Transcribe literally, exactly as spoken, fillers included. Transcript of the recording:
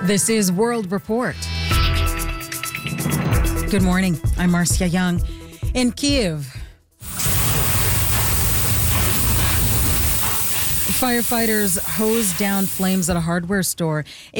This is World Report. Good morning. I'm Marcia Young. In Kyiv, firefighters hosed down flames at a hardware store.